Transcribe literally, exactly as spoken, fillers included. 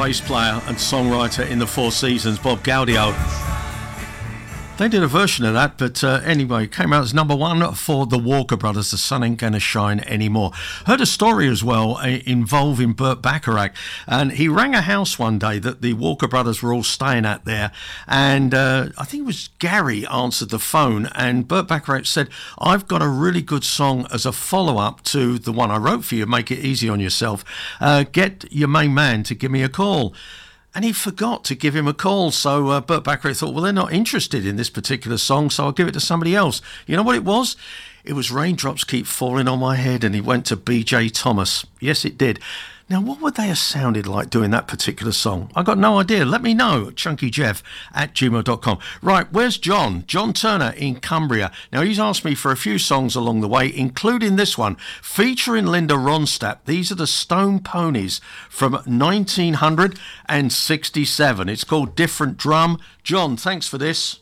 bass player and songwriter in the Four Seasons, Bob Gaudio. They did a version of that, but uh, anyway, it came out as number one for the Walker Brothers, The Sun Ain't Gonna Shine Anymore. Heard a story as well uh, involving Burt Bacharach, and he rang a house one day that the Walker Brothers were all staying at there, and uh, I think it was Gary answered the phone, and Burt Bacharach said, I've got a really good song as a follow-up to the one I wrote for you, Make It Easy on Yourself. Uh, get your main man to give me a call. And he forgot to give him a call, so uh, Burt Bacharach thought, well, they're not interested in this particular song, so I'll give it to somebody else. You know what it was? It was Raindrops Keep Falling on My Head, and he went to B J Thomas. Yes, it did. Now, what would they have sounded like doing that particular song? I got no idea. Let me know at chunkyjeff at gmail dot com. Right, where's John? John Turner in Cumbria. Now, he's asked me for a few songs along the way, including this one, featuring Linda Ronstadt. These are the Stone Ponies from nineteen sixty-seven. It's called Different Drum. John, thanks for this.